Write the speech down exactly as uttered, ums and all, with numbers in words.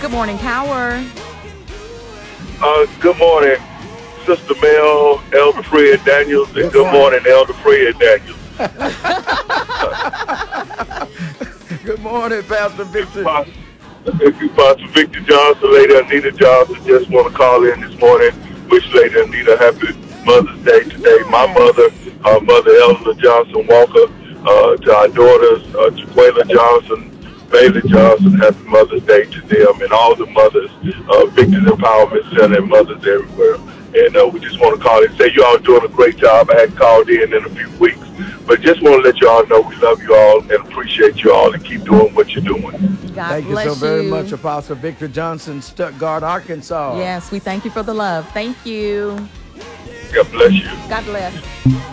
Good morning, Power. Uh, good morning, Sister Mel, Elder Fred Daniels, and good morning, Elder Fred Daniels. Good morning, Pastor Victor. Thank you, Pastor Victor Johnson, Lady Anita Johnson. Just want to call in this morning. Wish Lady Anita happy Mother's Day today. My mother, uh, Mother Eleanor Johnson Walker, uh, to our daughters, uh, Jaquela Johnson, Bailey Johnson, happy Mother's Day to them, and all the mothers, uh, Victor's Empowerment Center, and mothers everywhere. And uh, we just want to call and say you all doing a great job. I hadn't called in in a few weeks, but just want to let you all know we love you all and appreciate you all and keep doing what you're doing. God Thank you bless so very you. much, Apostle Victor Johnson, Stuttgart, Arkansas. Yes, we thank you for the love. Thank you. God bless you. God bless.